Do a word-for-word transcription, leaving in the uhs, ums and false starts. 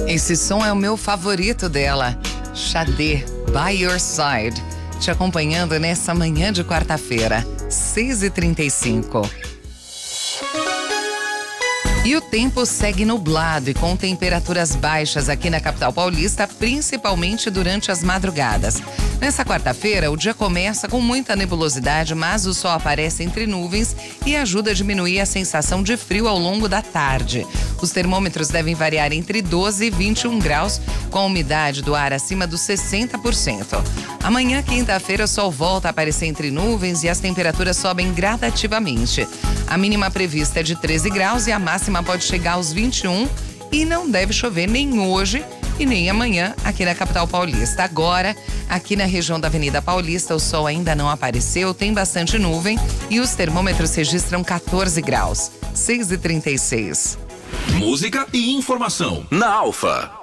Esse som é o meu favorito dela, Xadê, By Your Side, te acompanhando nessa manhã de quarta-feira, seis e trinta e cinco. E o tempo segue nublado e com temperaturas baixas aqui na capital paulista, principalmente durante as madrugadas. Nessa quarta-feira, o dia começa com muita nebulosidade, mas o sol aparece entre nuvens e ajuda a diminuir a sensação de frio ao longo da tarde. Os termômetros devem variar entre doze e vinte e um graus, com a umidade do ar acima dos sessenta por cento. Amanhã, quinta-feira, o sol volta a aparecer entre nuvens e as temperaturas sobem gradativamente. A mínima prevista é de treze graus e a máxima pode chegar aos vinte e um e não deve chover nem hoje e nem amanhã aqui na capital paulista. Agora, aqui na região da Avenida Paulista, o sol ainda não apareceu, tem bastante nuvem e os termômetros registram quatorze graus. seis e trinta e seis. Música e informação na Alfa.